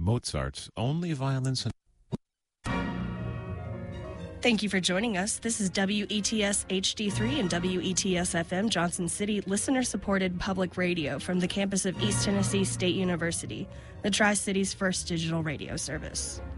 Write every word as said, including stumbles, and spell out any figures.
Mozart's only violence and Thank you for joining us. This is W E T S H D three and W E T S F M Johnson City, listener-supported public radio from the campus of East Tennessee State University, the Tri-City's first digital radio service.